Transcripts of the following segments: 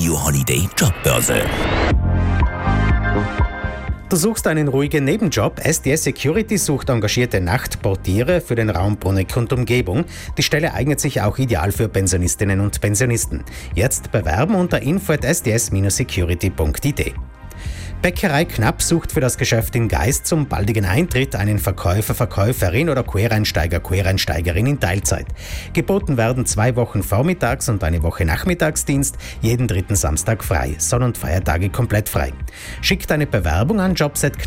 Radio Holiday Jobbörse. Du suchst einen ruhigen Nebenjob. SDS Security sucht engagierte Nachtportiere für den Raum Bruneck und Umgebung. Die Stelle eignet sich auch ideal für Pensionistinnen und Pensionisten. Jetzt bewerben unter info@sds-security.it. Bäckerei Knapp sucht für das Geschäft in Geist zum baldigen Eintritt einen Verkäufer, Verkäuferin oder Quereinsteiger, Quereinsteigerin in Teilzeit. Geboten werden 2 Wochen Vormittags- und eine Woche Nachmittagsdienst, jeden 3. Samstag frei, Sonn- und Feiertage komplett frei. Schick deine Bewerbung an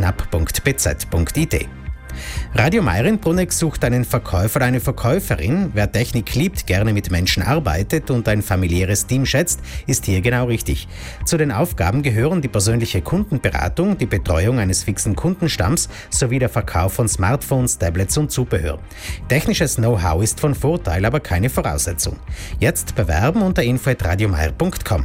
jobs@knapp.bz.it. Radio Meiren Bruneck sucht einen Verkäufer oder eine Verkäuferin. Wer Technik liebt, gerne mit Menschen arbeitet und ein familiäres Team schätzt, ist hier genau richtig. Zu den Aufgaben gehören die persönliche Kundenberatung, die Betreuung eines fixen Kundenstamms sowie der Verkauf von Smartphones, Tablets und Zubehör. Technisches Know-how ist von Vorteil, aber keine Voraussetzung. Jetzt bewerben unter info@radiomeier.com.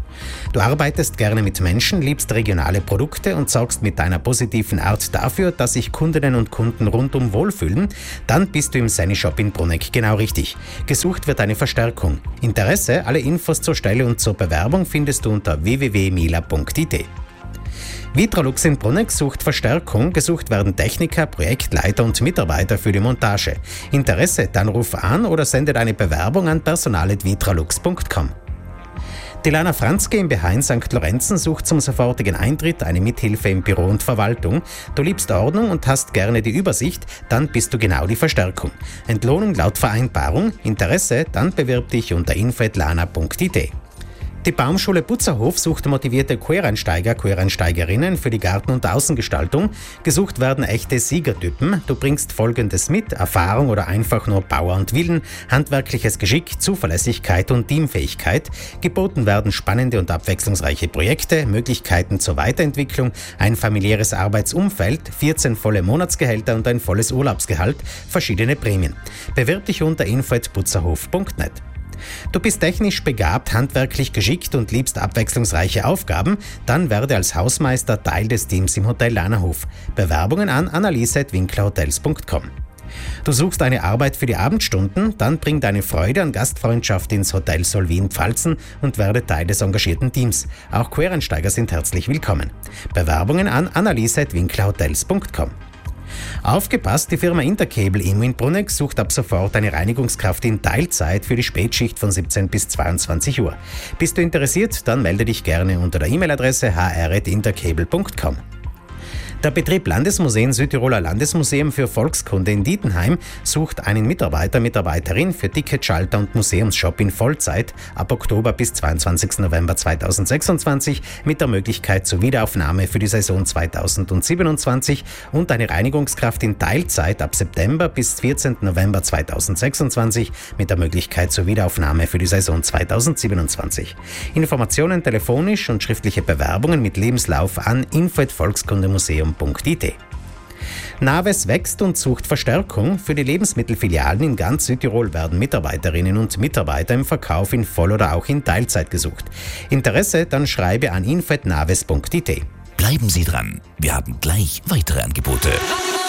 Du arbeitest gerne mit Menschen, liebst regionale Produkte und sorgst mit deiner positiven Art dafür, dass sich Kundinnen und Kunden rundum wohlfühlen, dann bist du im Sani Shop in Bruneck genau richtig. Gesucht wird eine Verstärkung. Interesse, alle Infos zur Stelle und zur Bewerbung findest du unter www.mila.it. Vitrolux in Bruneck sucht Verstärkung. Gesucht werden Techniker, Projektleiter und Mitarbeiter für die Montage. Interesse, dann ruf an oder sende deine Bewerbung an personal@vitrolux.com. Die Lana Franz GmbH in St. Lorenzen sucht zum sofortigen Eintritt eine Mithilfe im Büro und Verwaltung. Du liebst Ordnung und hast gerne die Übersicht, dann bist du genau die Verstärkung. Entlohnung laut Vereinbarung. Interesse, dann bewirb dich unter info@lana.it. Die Baumschule Butzerhof sucht motivierte Quereinsteiger, Quereinsteigerinnen für die Garten- und Außengestaltung. Gesucht werden echte Siegertypen. Du bringst Folgendes mit: Erfahrung oder einfach nur Power und Willen, handwerkliches Geschick, Zuverlässigkeit und Teamfähigkeit. Geboten werden spannende und abwechslungsreiche Projekte, Möglichkeiten zur Weiterentwicklung, ein familiäres Arbeitsumfeld, 14 volle Monatsgehälter und ein volles Urlaubsgehalt, verschiedene Prämien. Bewirb dich unter info@butzerhof.net. Du bist technisch begabt, handwerklich geschickt und liebst abwechslungsreiche Aufgaben, dann werde als Hausmeister Teil des Teams im Hotel Lanahof. Bewerbungen an annalise@winklerhotels.com. Du suchst eine Arbeit für die Abendstunden, dann bring deine Freude an Gastfreundschaft ins Hotel Solvin Pfalzen und werde Teil des engagierten Teams. Auch Quereinsteiger sind herzlich willkommen. Bewerbungen an annalise@winklerhotels.com. Aufgepasst, die Firma Intercable Immo in Bruneck sucht ab sofort eine Reinigungskraft in Teilzeit für die Spätschicht von 17 bis 22 Uhr. Bist du interessiert, dann melde dich gerne unter der E-Mail-Adresse hr@intercable.com. Der Betrieb Landesmuseen Südtiroler Landesmuseum für Volkskunde in Dietenheim sucht einen Mitarbeiter, Mitarbeiterin für Ticketschalter und Museumsshop in Vollzeit ab Oktober bis 22. November 2026 mit der Möglichkeit zur Wiederaufnahme für die Saison 2027 und eine Reinigungskraft in Teilzeit ab September bis 14. November 2026 mit der Möglichkeit zur Wiederaufnahme für die Saison 2027. Informationen telefonisch und schriftliche Bewerbungen mit Lebenslauf an info@volkskundemuseum.it. Naves wächst und sucht Verstärkung. Für die Lebensmittelfilialen in ganz Südtirol werden Mitarbeiterinnen und Mitarbeiter im Verkauf in Voll- oder auch in Teilzeit gesucht. Interesse? Dann schreibe an info@naves.it. Bleiben Sie dran, wir haben gleich weitere Angebote.